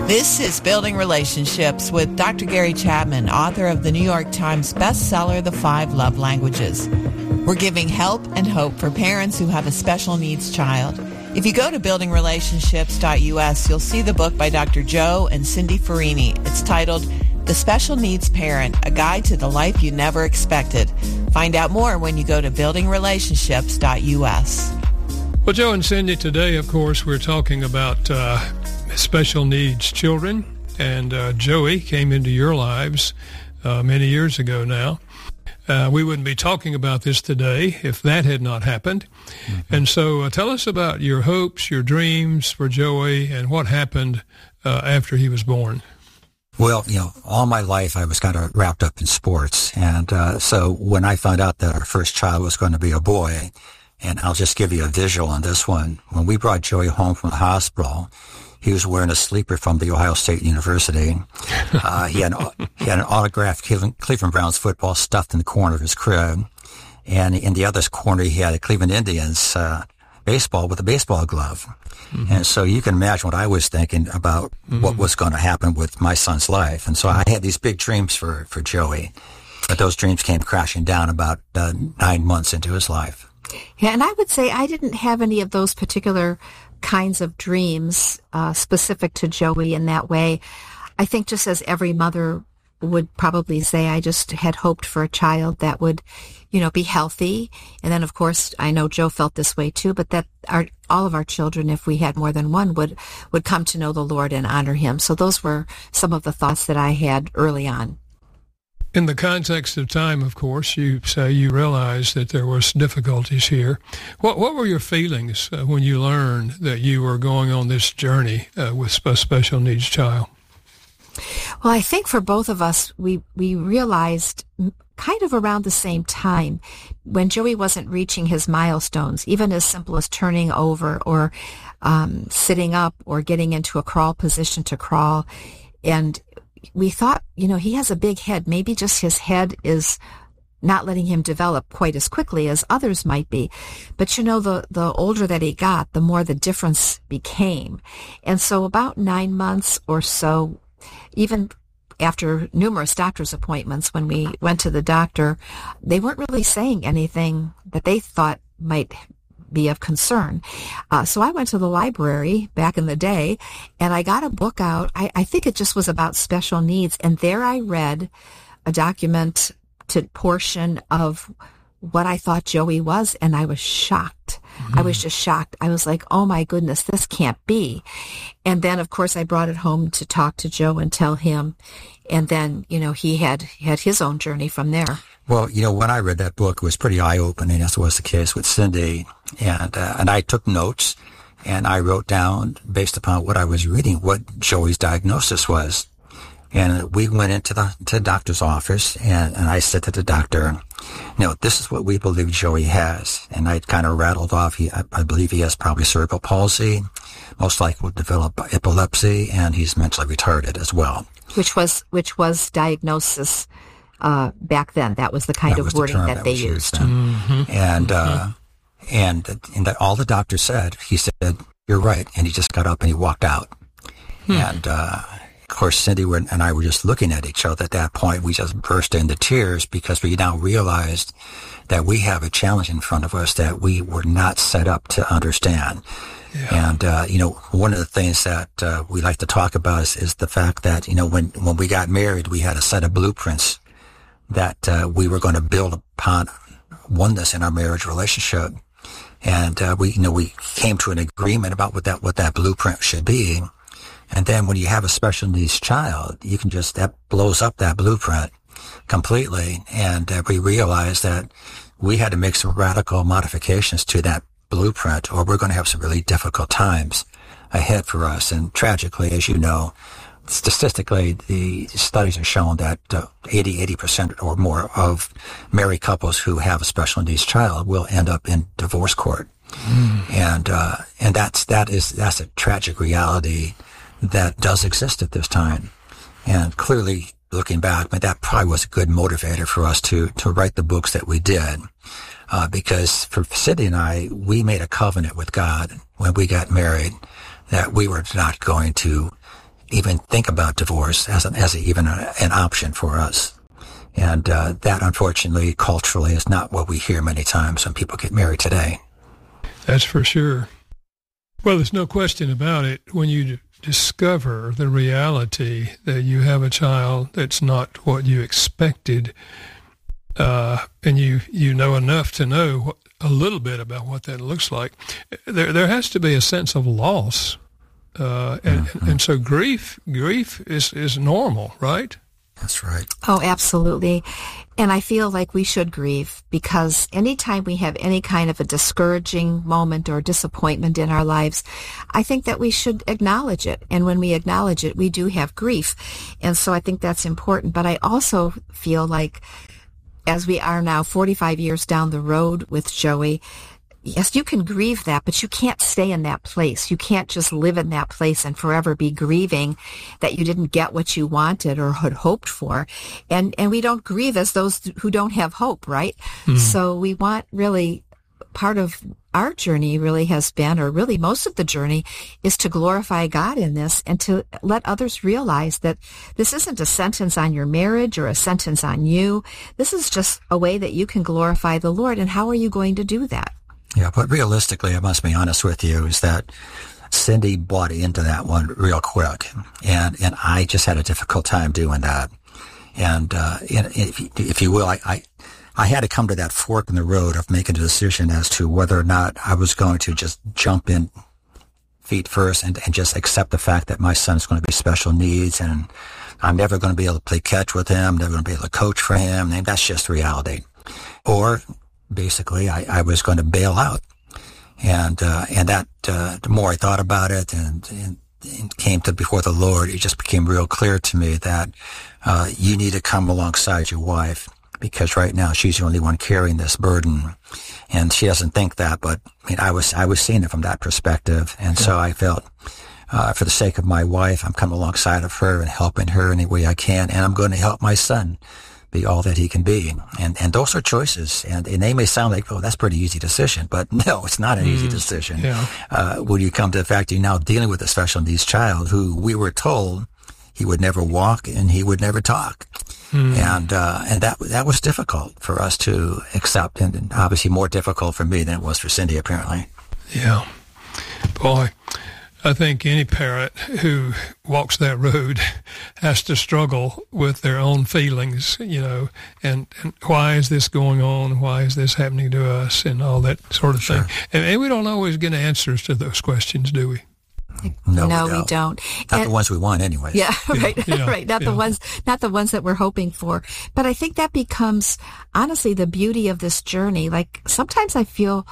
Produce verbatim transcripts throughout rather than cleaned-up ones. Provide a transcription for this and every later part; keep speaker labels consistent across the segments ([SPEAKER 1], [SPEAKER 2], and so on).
[SPEAKER 1] This is Building Relationships with Doctor Gary Chapman, author of the New York Times bestseller, The Five Love Languages. We're giving help and hope for parents who have a special needs child. If you go to building relationships dot U S, you'll see the book by Doctor Joe and Cindy Farini. It's titled The Special Needs Parent, A Guide to the Life You Never Expected. Find out more when you go to building relationships dot U S.
[SPEAKER 2] Well, Joe and Cindy, today, of course, we're talking about uh, special needs children, and uh, Joey came into your lives uh, many years ago now. Uh, we wouldn't be talking about this today if that had not happened. Mm-hmm. And so uh, tell us about your hopes, your dreams for Joey, and what happened uh, after he was born.
[SPEAKER 3] Well, you know, all my life I was kind of wrapped up in sports. And uh, so when I found out that our first child was going to be a boy, and I'll just give you a visual on this one. When we brought Joey home from the hospital, he was wearing a sleeper from the Ohio State University. Uh, he, had an, he had an autographed Cleveland, Cleveland Browns football stuffed in the corner of his crib. And in the other corner, he had a Cleveland Indians uh, baseball with a baseball glove. Mm-hmm. And so you can imagine what I was thinking about mm-hmm. what was going to happen with my son's life. And so I had these big dreams for, for Joey. But those dreams came crashing down about uh, nine months into his life.
[SPEAKER 4] Yeah, and I would say I didn't have any of those particular kinds of dreams uh, specific to Joey in that way. I think just as every mother would probably say, I just had hoped for a child that would, you know, be healthy. And then, of course, I know Joe felt this way too, but that our, all of our children, if we had more than one, would, would come to know the Lord and honor him. So those were some of the thoughts that I had early on.
[SPEAKER 2] In the context of time, of course, you say you realized that there was difficulties here. What what were your feelings uh, when you learned that you were going on this journey uh, with a special needs child?
[SPEAKER 4] Well, I think for both of us, we, we realized kind of around the same time when Joey wasn't reaching his milestones, even as simple as turning over or um, sitting up or getting into a crawl position to crawl. And we thought, you know, he has a big head. Maybe just his head is not letting him develop quite as quickly as others might be. But, you know, the, the older that he got, the more the difference became. And so about nine months or so, even after numerous doctor's appointments, when we went to the doctor, they weren't really saying anything that they thought might be of concern. Uh, so I went to the library back in the day and I got a book out. I, I think it just was about special needs. And there I read a documented portion of what I thought Joey was. And I was shocked. Mm-hmm. I was just shocked. I was like, oh my goodness, this can't be. And then of course I brought it home to talk to Joe and tell him. And then, you know, he had had his own journey from there.
[SPEAKER 3] Well, you know, when I read that book, it was pretty eye-opening, as was the case with Cindy. And uh, and I took notes, and I wrote down, based upon what I was reading, what Joey's diagnosis was. And we went into the, to the doctor's office, and, and I said to the doctor, you know, this is what we believe Joey has. And I kind of rattled off, he, I, I believe he has probably cerebral palsy, most likely will develop epilepsy, and he's mentally retarded as well.
[SPEAKER 4] Which was which was diagnosis uh, back then. That was the kind
[SPEAKER 3] that
[SPEAKER 4] of wording
[SPEAKER 3] the
[SPEAKER 4] that,
[SPEAKER 3] that
[SPEAKER 4] they
[SPEAKER 3] used.
[SPEAKER 4] used.
[SPEAKER 3] Mm-hmm. And uh, mm-hmm. and and that all the doctor said, he said, "You're right," and he just got up and he walked out. Hmm. And uh, of course, Cindy and I were just looking at each other at that point. We just burst into tears because we now realized that we have a challenge in front of us that we were not set up to understand. Yeah. And, uh, you know, one of the things that uh, we like to talk about is, is the fact that, you know, when, when we got married, we had a set of blueprints that uh, we were going to build upon oneness in our marriage relationship. And uh, we, you know, we came to an agreement about what that, what that blueprint should be. And then when you have a special needs child, you can just, that blows up that blueprint completely. And uh, we realized that we had to make some radical modifications to that blueprint, or we're going to have some really difficult times ahead for us. And tragically, as you know, statistically, the studies have shown that uh, eighty, eighty percent or more of married couples who have a special needs child will end up in divorce court. Mm. And, uh, and that's, that is, that's a tragic reality that does exist at this time. And clearly, looking back, but that probably was a good motivator for us to, to write the books that we did. Uh, because for Cindy and I, we made a covenant with God when we got married that we were not going to even think about divorce as an, as a, even a, an option for us. And uh, that, unfortunately, culturally, is not what we hear many times when people get married today.
[SPEAKER 2] That's for sure. Well, there's no question about it. When you d- discover the reality that you have a child that's not what you expected, uh, and you, you know enough to know what, a little bit about what that looks like, there there has to be a sense of loss. Uh, and, mm-hmm. and so grief grief is, is normal, right?
[SPEAKER 3] That's right.
[SPEAKER 4] Oh, absolutely. And I feel like we should grieve, because anytime we have any kind of a discouraging moment or disappointment in our lives, I think that we should acknowledge it. And when we acknowledge it, we do have grief. And so I think that's important. But I also feel like, as we are now forty-five years down the road with Joey, yes, you can grieve that, but you can't stay in that place. You can't just live in that place and forever be grieving that you didn't get what you wanted or had hoped for. And and we don't grieve as those who don't have hope, right? Mm. So we want really, part of our journey really has been, or really most of the journey, is to glorify God in this and to let others realize that this isn't a sentence on your marriage or a sentence on you. This is just a way that you can glorify the Lord. And how are you going to do that?
[SPEAKER 3] Yeah, but realistically, I must be honest with you, is that Cindy bought into that one real quick, and and I just had a difficult time doing that. And uh, if, if you will, I, I I had to come to that fork in the road of making a decision as to whether or not I was going to just jump in feet first and, and just accept the fact that my son's going to be special needs, and I'm never going to be able to play catch with him, never going to be able to coach for him, and that's just reality. Or basically, I, I was going to bail out. And uh, and that, uh, the more I thought about it and, and, and came to before the Lord, it just became real clear to me that uh, you need to come alongside your wife, because right now she's the only one carrying this burden. And she doesn't think that, but I mean, I was I was seeing it from that perspective. And so I felt, uh, for the sake of my wife, I'm coming alongside of her and helping her any way I can, and I'm going to help my son be all that he can be. And and those are choices. And, and they may sound like, oh, that's a pretty easy decision. But no, it's not an mm, easy decision. Yeah. Uh, when you come to the fact you're now dealing with a special needs child who we were told he would never walk and he would never talk. Mm. And uh, and that that was difficult for us to accept, and, and obviously more difficult for me than it was for Cindy, apparently.
[SPEAKER 2] Yeah. Boy, I think any parent who walks that road has to struggle with their own feelings, you know, and, and why is this going on? Why is this happening to us? And all that sort of sure. thing. And, and we don't always get answers to those questions, do we?
[SPEAKER 3] No,
[SPEAKER 4] no
[SPEAKER 3] we don't.
[SPEAKER 4] We don't.
[SPEAKER 3] Not
[SPEAKER 4] and,
[SPEAKER 3] the ones we want anyway.
[SPEAKER 4] Yeah, right,
[SPEAKER 2] yeah,
[SPEAKER 4] right. Not
[SPEAKER 2] yeah.
[SPEAKER 4] the ones, not the ones that we're hoping for. But I think that becomes, honestly, the beauty of this journey. Like, sometimes I feel,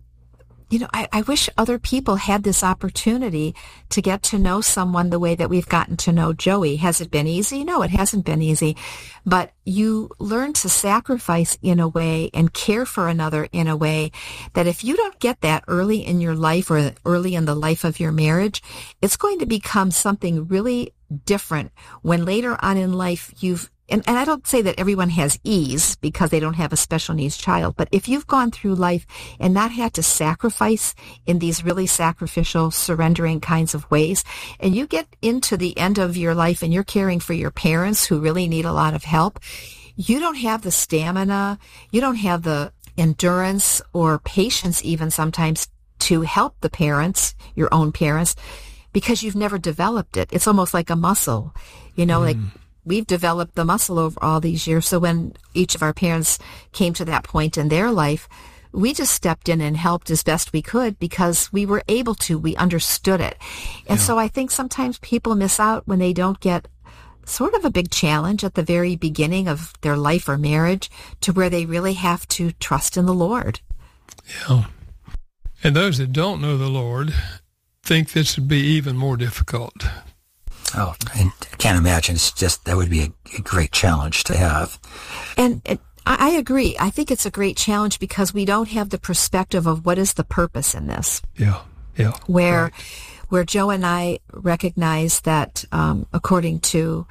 [SPEAKER 4] you know, I, I wish other people had this opportunity to get to know someone the way that we've gotten to know Joey. Has it been easy? No, it hasn't been easy. But you learn to sacrifice in a way and care for another in a way that if you don't get that early in your life or early in the life of your marriage, it's going to become something really different when later on in life you've And, and I don't say that everyone has ease because they don't have a special needs child, but if you've gone through life and not had to sacrifice in these really sacrificial, surrendering kinds of ways, and you get into the end of your life and you're caring for your parents who really need a lot of help, you don't have the stamina, you don't have the endurance or patience even sometimes to help the parents, your own parents, because you've never developed it. It's almost like a muscle, you know, mm. like we've developed the muscle over all these years. So when each of our parents came to that point in their life, we just stepped in and helped as best we could because we were able to. We understood it. And yeah. so I think sometimes people miss out when they don't get sort of a big challenge at the very beginning of their life or marriage to where they really have to trust in the Lord.
[SPEAKER 2] Yeah. And those that don't know the Lord think this would be even more difficult.
[SPEAKER 3] Oh, I can't imagine. It's just, that would be a, a great challenge to have.
[SPEAKER 4] And it, I agree. I think it's a great challenge because we don't have the perspective of what is the purpose in this.
[SPEAKER 2] Yeah, yeah.
[SPEAKER 4] Where,
[SPEAKER 2] right.
[SPEAKER 4] where Joe and I recognize that, um, according to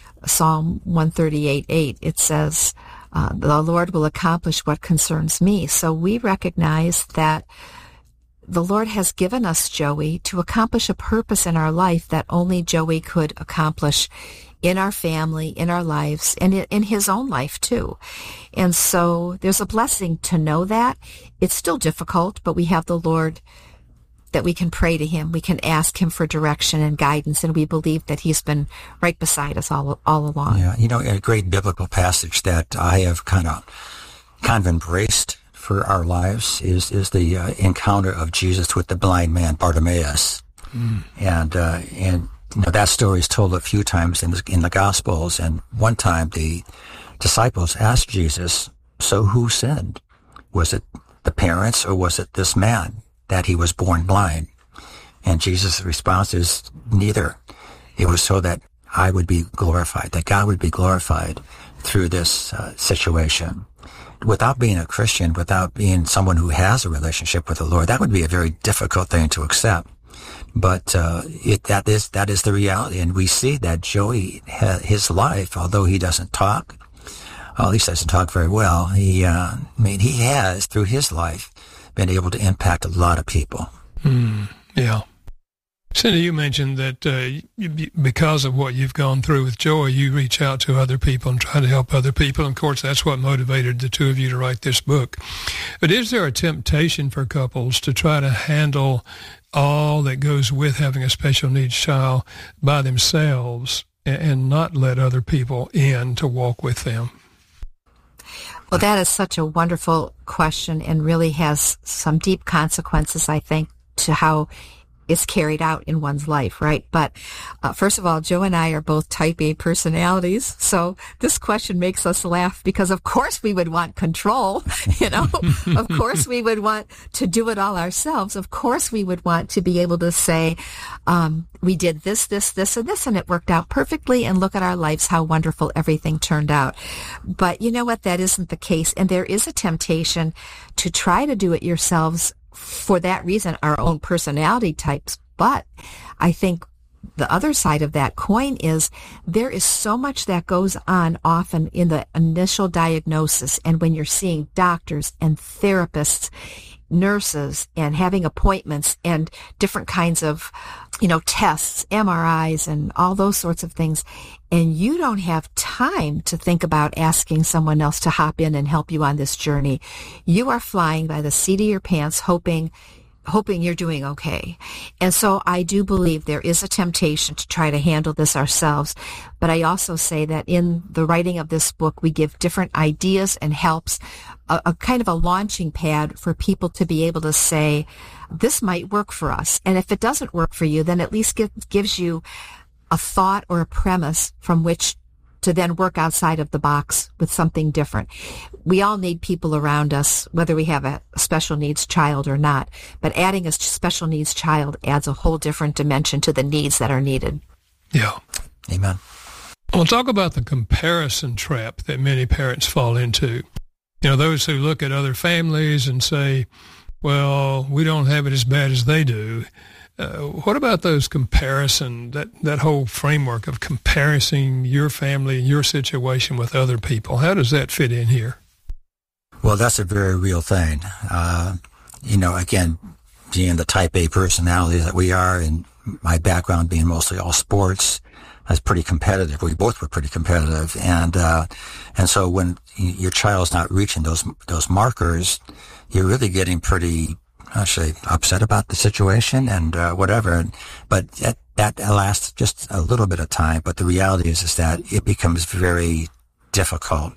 [SPEAKER 4] Psalm one thirty-eight eight, it says, uh, the Lord will accomplish what concerns me. So we recognize that the Lord has given us Joey to accomplish a purpose in our life that only Joey could accomplish in our family, in our lives, and in his own life too. And so there's a blessing to know that. It's still difficult, but we have the Lord that we can pray to him. We can ask him for direction and guidance, and we believe that he's been right beside us all all along.
[SPEAKER 3] Yeah, you know, a great biblical passage that I have kind of kind of embraced for our lives is is the uh, encounter of Jesus with the blind man Bartimaeus, mm. and uh, and you know that story is told a few times in the, in the Gospels. And one time the disciples asked Jesus, "So who sinned? Was it the parents or was it this man that he was born blind?" And Jesus' response is, neither. It was so that I would be glorified, that God would be glorified through this uh, situation. Without being a Christian, without being someone who has a relationship with the Lord, that would be a very difficult thing to accept. But uh, it, that is that is the reality. And we see that Joey, his life, although he doesn't talk, well, at least doesn't talk very well, he, uh, I mean, he has, through his life, been able to impact a lot of people.
[SPEAKER 2] Mm, yeah. Cindy, you mentioned that uh, you, because of what you've gone through with Joey, you reach out to other people and try to help other people. And, of course, that's what motivated the two of you to write this book. But is there a temptation for couples to try to handle all that goes with having a special needs child by themselves and, and not let other people in to walk with them?
[SPEAKER 4] Well, that is such a wonderful question and really has some deep consequences, I think, to how it's carried out in one's life, right? But uh, first of all, Joe and I are both type A personalities, so this question makes us laugh because of course we would want control, you know? Of course we would want to do it all ourselves. Of course we would want to be able to say, um, we did this, this, this, and this, and it worked out perfectly, and look at our lives, how wonderful everything turned out. But you know what? That isn't the case, and there is a temptation to try to do it yourselves for that reason, our own personality types. But I think the other side of that coin is there is so much that goes on often in the initial diagnosis, and when you're seeing doctors and therapists, nurses, and having appointments and different kinds of, you know, tests, M R Is, and all those sorts of things, and you don't have time to think about asking someone else to hop in and help you on this journey. You are flying by the seat of your pants, hoping hoping you're doing okay. And so I do believe there is a temptation to try to handle this ourselves. But I also say that in the writing of this book, we give different ideas and helps, a, a kind of a launching pad for people to be able to say, this might work for us. And if it doesn't work for you, then at least give, gives you a thought or a premise from which to then work outside of the box with something different. We all need people around us, whether we have a special needs child or not, but adding a special needs child adds a whole different dimension to the needs that are needed.
[SPEAKER 2] Yeah.
[SPEAKER 3] Amen.
[SPEAKER 2] Well, talk about the comparison trap that many parents fall into. You know, those who look at other families and say, well, we don't have it as bad as they do. Uh, what about those comparison, that, that whole framework of comparing your family and your situation with other people? How does that fit in here?
[SPEAKER 3] Well, that's a very real thing. Uh, you know, again, being the type A personality that we are, and my background being mostly all sports, that's pretty competitive. We both were pretty competitive. And, uh, and so when your child's not reaching those, those markers, you're really getting pretty, actually upset about the situation and uh, whatever. But that, that lasts just a little bit of time. But the reality is, is that it becomes very difficult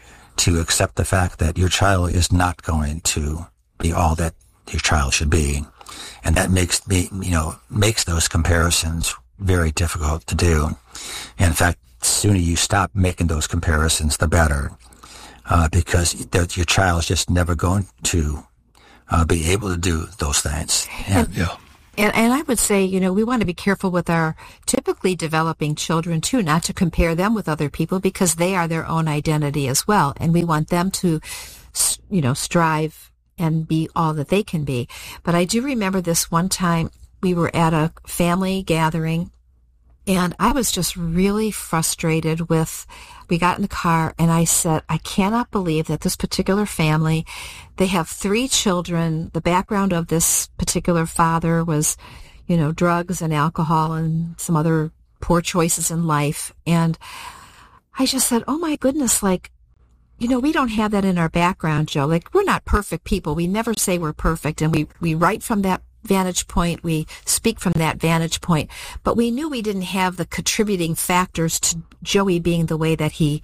[SPEAKER 3] to accept the fact that your child is not going to be all that your child should be. And that makes me, you know, makes those comparisons very difficult to do. And in fact, the sooner you stop making those comparisons, the better. Uh, because your child's just never going to Uh, be able to do those things.
[SPEAKER 4] And, yeah. and, and I would say, you know, we want to be careful with our typically developing children, too, not to compare them with other people because they are their own identity as well. And we want them to, you know, strive and be all that they can be. But I do remember this one time we were at a family gathering, And I was just really frustrated with, we got in the car and I said, I cannot believe that this particular family, they have three children. The background of this particular father was, you know, drugs and alcohol and some other poor choices in life. And I just said, oh my goodness, like, you know, we don't have that in our background, Joe. Like, we're not perfect people. We never say we're perfect. And we, we write from that vantage point. We speak from that vantage point. But we knew we didn't have the contributing factors to Joey being the way that he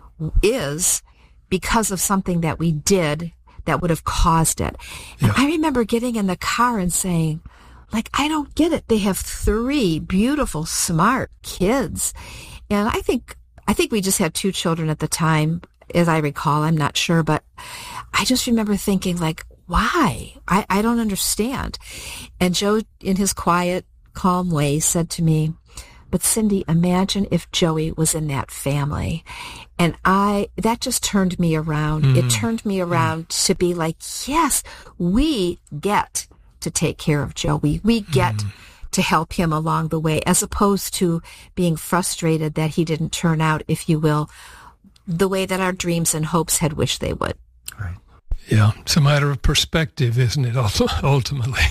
[SPEAKER 4] is because of something that we did that would have caused it. Yeah. And I remember getting in the car and saying, like, I don't get it. They have three beautiful, smart kids. And I think, I think we just had two children at the time, as I recall. I'm not sure, but I just remember thinking, like, why? I, I don't understand. And Joe, in his quiet, calm way, said to me, but Cindy, imagine if Joey was in that family. And I, that just turned me around. Mm. It turned me around mm. to be like, yes, we get to take care of Joey. We get mm. to help him along the way, as opposed to being frustrated that he didn't turn out, if you will, the way that our dreams and hopes had wished they would.
[SPEAKER 3] Right.
[SPEAKER 2] Yeah, it's a matter of perspective, isn't it, ultimately?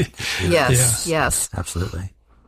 [SPEAKER 4] Yes, yeah. yes.
[SPEAKER 3] Absolutely.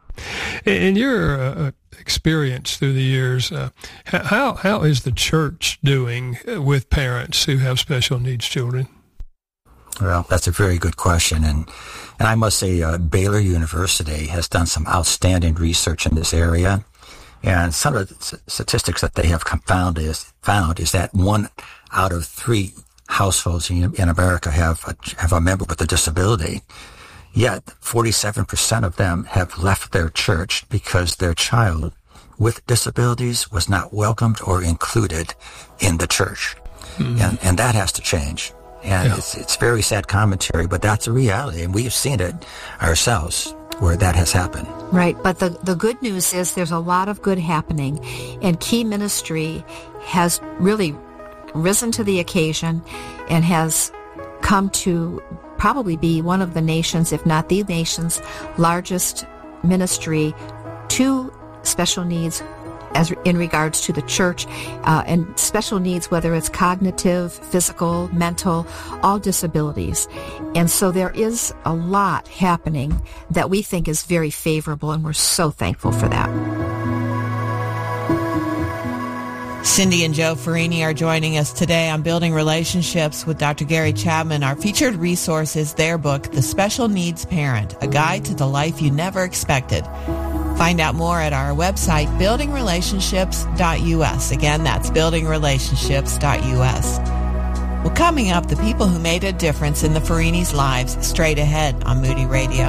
[SPEAKER 2] In your uh, experience through the years, uh, how how is the church doing with parents who have special needs children?
[SPEAKER 3] Well, that's a very good question. And, and I must say uh, Baylor University has done some outstanding research in this area. And some of the statistics that they have found is, found is that one out of three households in, in America have a, have a member with a disability. Yet forty-seven percent of them have left their church because their child with disabilities was not welcomed or included in the church. Mm-hmm. And, and that has to change. And yeah. it's, it's very sad commentary, but that's a reality. And we've seen it ourselves where that has happened.
[SPEAKER 4] Right. But the, the good news is there's a lot of good happening. And Key Ministry has really risen to the occasion and has come to probably be one of the nation's, if not the nation's, largest ministry to special needs as in regards to the church, uh, and special needs, whether it's cognitive, physical, mental, all disabilities. And so there is a lot happening that we think is very favorable, and we're so thankful for that.
[SPEAKER 1] Cindy and Joe Farini are joining us today on Building Relationships with Doctor Gary Chapman. Our featured resource is their book, The Special Needs Parent, A Guide to the Life You Never Expected. Find out more at our website, building relationships dot u s. Again, that's building relationships dot u s. Well, coming up, the people who made a difference in the Farini's lives, straight ahead on Moody Radio.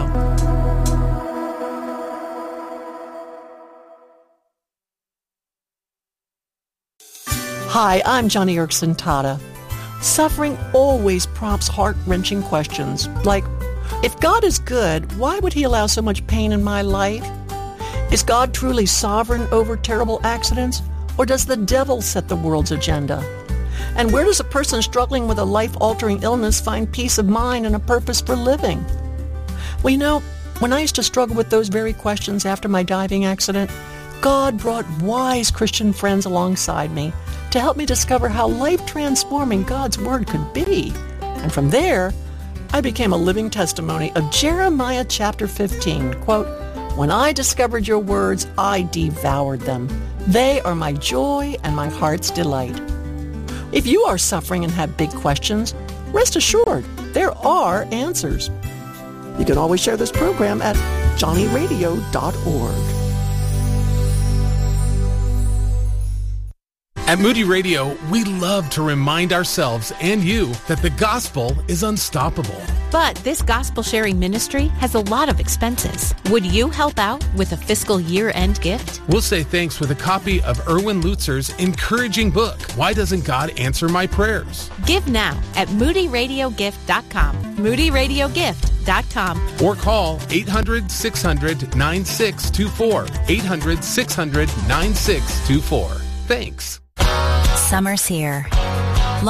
[SPEAKER 5] Hi, I'm Johnny Erkson Tata. Suffering always prompts heart-wrenching questions, like, if God is good, why would he allow so much pain in my life? Is God truly sovereign over terrible accidents, or does the devil set the world's agenda? And where does a person struggling with a life-altering illness find peace of mind and a purpose for living? Well, you know, when I used to struggle with those very questions after my diving accident, God brought wise Christian friends alongside me to help me discover how life-transforming God's Word could be. And from there, I became a living testimony of Jeremiah chapter fifteen, quote, "When I discovered your words, I devoured them. They are my joy and my heart's delight." If you are suffering and have big questions, rest assured, there are answers. You can always share this program at johnny radio dot org.
[SPEAKER 6] At Moody Radio, we love to remind ourselves and you that the gospel is unstoppable.
[SPEAKER 7] But this gospel-sharing ministry has a lot of expenses. Would you help out with a fiscal year-end gift?
[SPEAKER 6] We'll say thanks with a copy of Erwin Lutzer's encouraging book, Why Doesn't God Answer My Prayers?
[SPEAKER 7] Give now at moody radio gift dot com. moody radio gift dot com.
[SPEAKER 6] Or call eight hundred, six hundred, nine six two four. eight hundred, six hundred, nine six two four. Thanks.
[SPEAKER 8] Summer's here,